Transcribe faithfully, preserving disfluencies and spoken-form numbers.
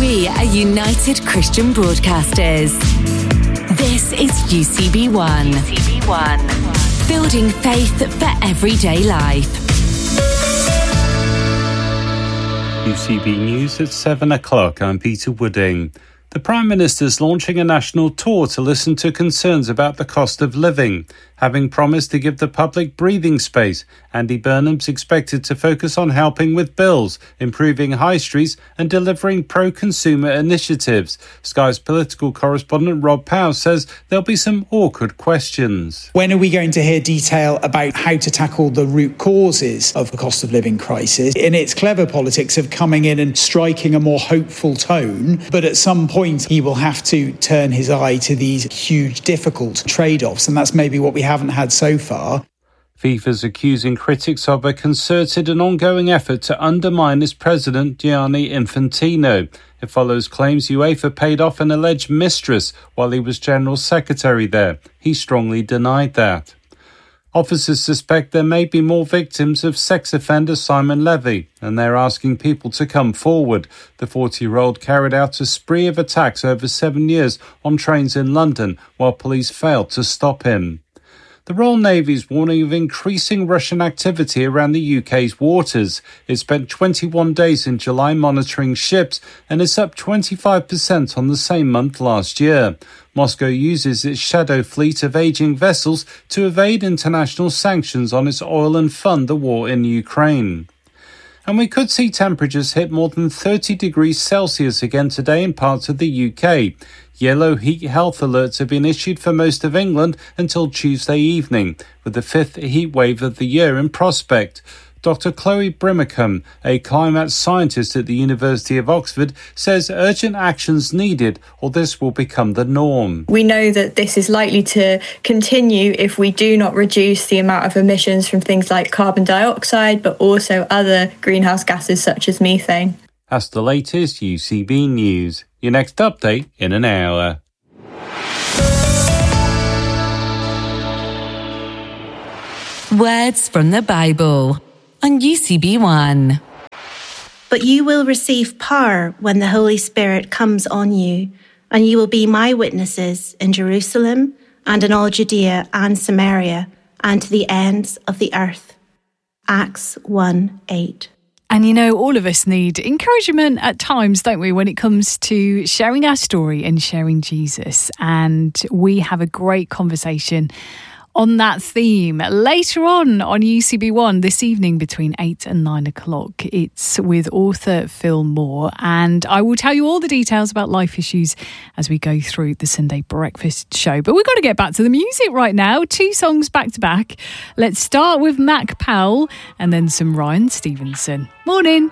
We are United Christian Broadcasters. This is U C B one. U C B one. Building faith for everyday life. U C B News at seven o'clock. I'm Peter Wooding. The Prime Minister is launching a national tour to listen to concerns about the cost of living. Having promised to give the public breathing space, Andy Burnham's expected to focus on helping with bills, improving high streets and delivering pro-consumer initiatives. Sky's political correspondent Rob Powell says there'll be some awkward questions. When are we going to hear detail about how to tackle the root causes of the cost of living crisis? In its clever politics of coming in and striking a more hopeful tone, but at some point he will have to turn his eye to these huge, difficult trade-offs, and that's maybe what we haven't had so far. FIFA's accusing critics of a concerted and ongoing effort to undermine its president, Gianni Infantino. It follows claims UEFA paid off an alleged mistress while he was General Secretary there. He strongly denied that. Officers suspect there may be more victims of sex offender Simon Levy, and they're asking people to come forward. The forty-year-old carried out a spree of attacks over seven years on trains in London, while police failed to stop him. The Royal Navy's warning of increasing Russian activity around the U K's waters. It spent twenty-one days in July monitoring ships, and it's up twenty-five percent on the same month last year. Moscow uses its shadow fleet of ageing vessels to evade international sanctions on its oil and fund the war in Ukraine. And we could see temperatures hit more than thirty degrees Celsius again today in parts of the U K. Yellow heat health alerts have been issued for most of England until Tuesday evening, with the fifth heat wave of the year in prospect. Doctor Chloe Brimacombe, a climate scientist at the University of Oxford, says urgent actions needed or this will become the norm. We know that this is likely to continue if we do not reduce the amount of emissions from things like carbon dioxide, but also other greenhouse gases such as methane. That's the latest U C B News. Your next update in an hour. Words from the Bible on U C B one. But you will receive power when the Holy Spirit comes on you, and you will be my witnesses in Jerusalem and in all Judea and Samaria and to the ends of the earth. Acts one eight. And you know, all of us need encouragement at times, don't we, when it comes to sharing our story and sharing Jesus. And we have a great conversation on that theme later on on U C B one this evening between eight and nine o'clock. It's with author Phil Moore, and I will tell you all the details about life issues as we go through the Sunday breakfast show. But we've got to get back to the music right now. Two songs back to back. Let's start with Mac Powell and then some Ryan Stevenson. Morning.